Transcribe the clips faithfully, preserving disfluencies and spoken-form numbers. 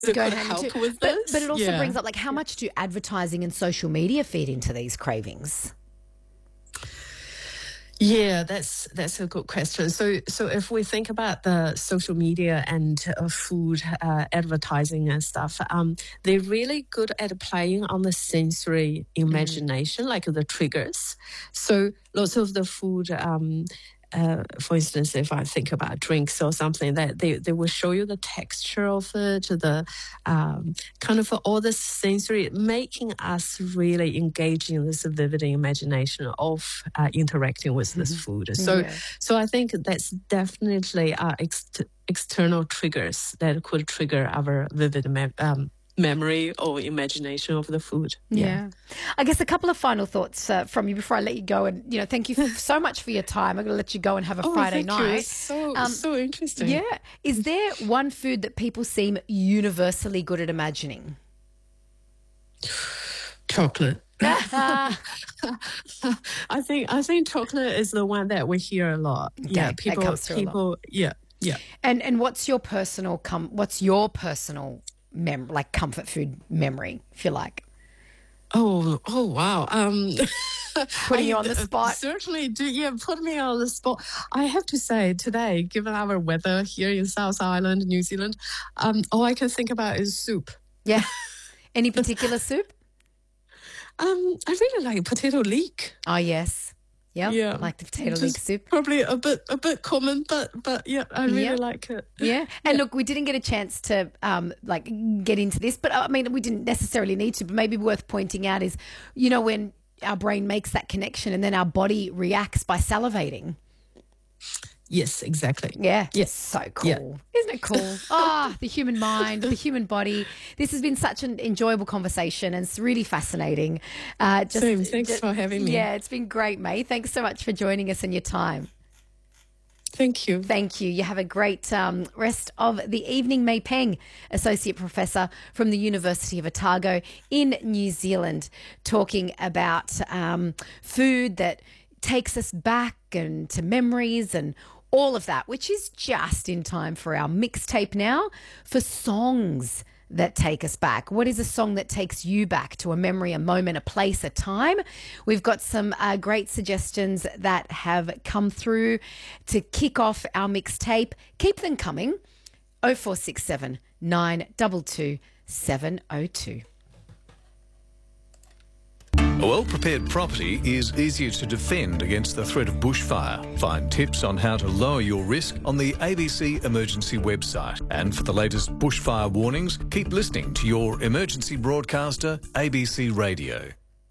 to go could hand in help too. with But, this. but it also Yeah. brings up, like, how much do advertising and social media feed into these cravings? Yeah, that's that's a good question. So, so if we think about the social media and uh, food uh, advertising and stuff, um, they're really good at playing on the sensory imagination, like the triggers. So, lots of the food. Um, uh, for instance, if I think about drinks or something, that they, they will show you the texture of it, the um, kind of all the sensory, making us really engage in this vivid imagination of uh, interacting with this food. So, Yeah. so I think that's definitely uh, ex- external triggers that could trigger our vivid mem- um, memory or imagination of the food. Yeah. I guess a couple of final thoughts uh, from you before I let you go. And, you know, thank you f- so much for your time. I'm going to let you go and have a Oh, Friday thank night. you. It's so Um, so interesting. Yeah. Is there one food that people seem universally good at imagining? Chocolate. I think I think chocolate is the one that we hear a lot. Yeah, that people comes through a lot. people yeah, yeah. And and what's your personal com- what's your personal mem- like comfort food memory, if you like? Oh, oh wow. Um Putting you I, on the uh, spot. Certainly do. Yeah, put me on the spot. I have to say today, given our weather here in South Island, New Zealand, um, all I can think about is soup. Yeah. Any particular soup? Um, I really like potato leek. Oh, yes. Yep. Yeah, Like the potato Just leek soup. Probably a bit a bit common, but but yeah, I really Yep. like it. Yeah. And look, we didn't get a chance to um, like get into this, but I mean, we didn't necessarily need to, but maybe worth pointing out is, you know, when our brain makes that connection and then our body reacts by salivating. Yes, exactly. Yeah. Yes. So cool. Yeah. Isn't it cool? Ah, the human mind, the human body. This has been such an enjoyable conversation and it's really fascinating. Uh, just, Same. Thanks just- for having me. Yeah, it's been great, May. Thanks so much for joining us and your time. Thank you. Thank you. You have a great um, rest of the evening. May Peng, Associate Professor from the University of Otago in New Zealand, talking about um, food that takes us back and to memories and all of that, which is just in time for our mixtape now for songs that take us back. What is a song that takes you back to a memory, a moment, a place, a time? We've got some uh, great suggestions that have come through to kick off our mixtape. Keep them coming. oh four six seven, nine two two, seven oh two. A well-prepared property is easier to defend against the threat of bushfire. Find tips on how to lower your risk on the A B C Emergency website. And for the latest bushfire warnings, keep listening to your emergency broadcaster, A B C Radio.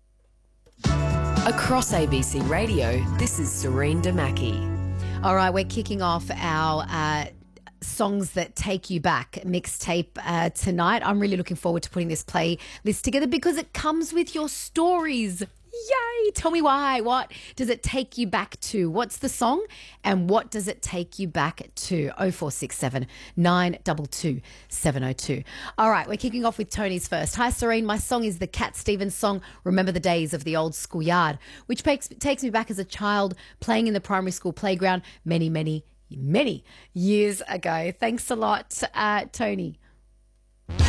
Across A B C Radio, this is Serene Damaki. All right, we're kicking off our uh, songs that take you back mixtape uh, tonight. I'm really looking forward to putting this playlist together because it comes with your stories. Yay! Tell me why. What does it take you back to? What's the song and what does it take you back to? oh four six seven, nine two two, seven oh two. All right, we're kicking off with Tony's first. Hi, Serene. My song is the Cat Stevens song, Remember the Days of the Old Schoolyard, which takes, takes me back as a child playing in the primary school playground many, many, many years ago. Thanks a lot, uh, Tony.